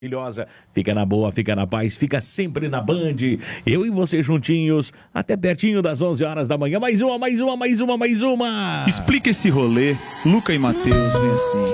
Maravilhosa. Fica na boa, fica na paz, fica sempre na Band. Eu e você juntinhos, até pertinho das 11 horas da manhã. Mais uma. Explica esse rolê, Luca e Matheus, vem assim.